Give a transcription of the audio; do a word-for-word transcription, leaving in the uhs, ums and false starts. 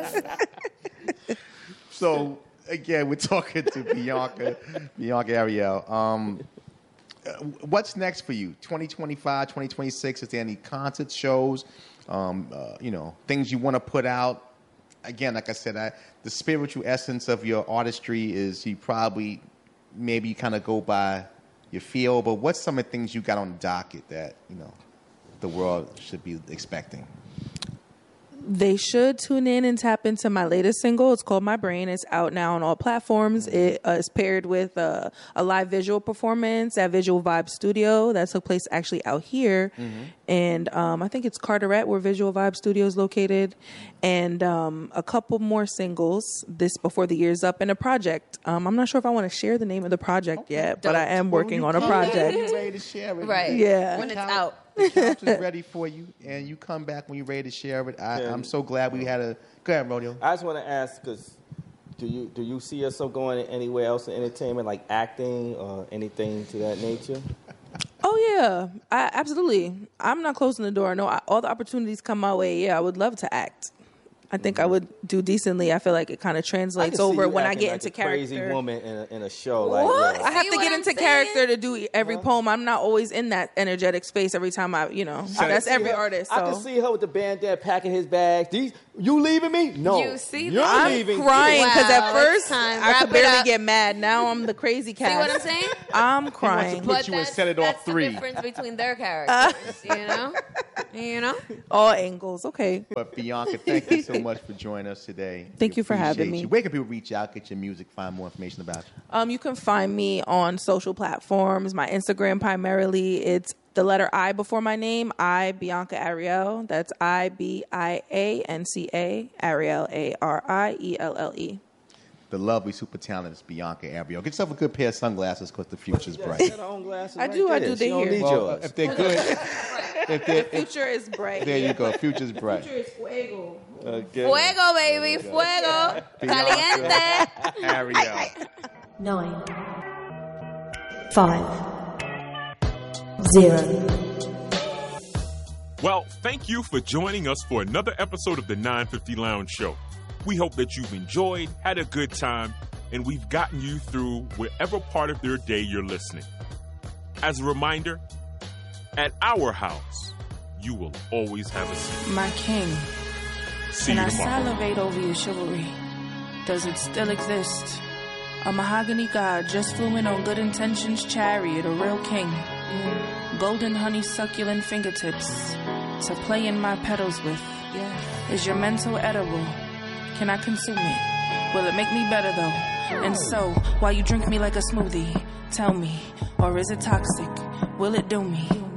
So, again, we're talking to Bianca, Bianca Ariel. Um, what's next for you? twenty twenty-five, twenty twenty-six, is there any concerts, shows, um, uh, you know, things you want to put out? Again, like I said, I, the spiritual essence of your artistry is you probably, maybe you kind of go by your feel, but what's some of the things you got on the docket that, you know, the world should be expecting? They should tune in and tap into my latest single. It's called My Brain. It's out now on all platforms. It uh, is paired with uh, a live visual performance at Visual Vibe Studio that took place actually out here. Mm-hmm. And um, I think it's Carteret where Visual Vibe Studio is located. And um, a couple more singles this before the year's up, and a project. Um, I'm not sure if I want to share the name of the project okay. yet, but I am working well, on a project. You're ready to share it. Right. Yeah. When it's out. The couch is ready for you, and you come back when you're ready to share it. I, I'm so glad we had a... Go ahead, Rodeo. I just want to ask, because do you do you see yourself going anywhere else in entertainment, like acting or anything to that nature? Oh, yeah. I, absolutely. I'm not closing the door. No, I, all the opportunities come my way. Yeah, I would love to act. I think I would do decently. I feel like it kind of translates over when I get like into a character. Crazy woman in a, in a show. What? Like, yeah. I have See to get what into I'm character saying? to do every Huh? poem. I'm not always in that energetic space every time I, you know. I That's can see every her- artist. I So. can see her with the bandana packing his bags. These, you leaving me? No. You see You're that? I'm leaving. crying because Wow, at first it's time. I Wrap could it barely up. get mad. Now I'm the crazy cat. See what I'm saying? I'm crying. Put But you and that's, set it off that's three. the difference between their characters, you know? You know? All angles. Okay. But Bianca, thank you so much for joining us today. Thank We you for having appreciate me. you. Where can people reach out, get your music, find more information about you? Um, you can find me on social platforms. My Instagram primarily, it's the letter I before my name, I, Bianca Ariel. That's I, B, I, A, N, C, A, Ariel, A, R, I, E, L, L, E. The lovely, super talented Bianca Ariel. Get yourself a good pair of sunglasses because the future's bright. She got her own glasses I right do, I there. do, She they don't here. need Well, yours. if they're good, if they're, The future is bright. there you go. Future's bright. Future is fuego. Okay. Fuego, baby, fuego. Caliente. Ariel. Nine, five, zero. Well, thank you for joining us for another episode of the nine fifty Lounge Show. We hope that you've enjoyed, had a good time, and we've gotten you through wherever part of your day you're listening. As a reminder, at our house, you will always have a seat. My king, See and you I tomorrow. salivate over your chivalry. Does it still exist? A mahogany god just flew in on good intentions chariot, a real king. Golden honey succulent fingertips to play in my petals with. Is your mental edible? Can I consume it? Will it make me better though? And so, while you drink me like a smoothie, tell me, or is it toxic? Will it do me?